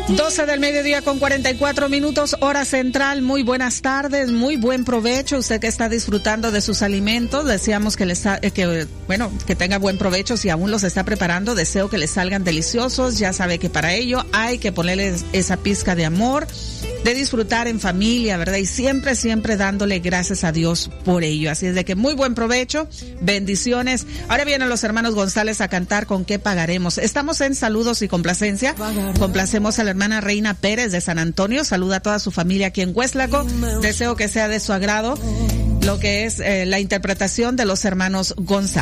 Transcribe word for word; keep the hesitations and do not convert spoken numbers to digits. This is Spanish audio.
doce del mediodía con cuarenta y cuatro minutos, hora central. Muy buenas tardes, muy buen provecho. Usted que está disfrutando de sus alimentos, deseamos que les, que, bueno, que tenga buen provecho. Si aún los está preparando, deseo que les salgan deliciosos. Ya sabe que para ello hay que ponerles esa pizca de amor, de disfrutar en familia, ¿verdad? Y siempre, siempre dándole gracias a Dios por ello. Así es de que muy buen provecho, bendiciones. Ahora vienen los hermanos González a cantar Con qué pagaremos. Estamos en saludos y complacencia. Complacemos a la hermana Reina Pérez de San Antonio. Saluda a toda su familia aquí en Huéslaco. Deseo que sea de su agrado lo que es eh, la interpretación de los hermanos González.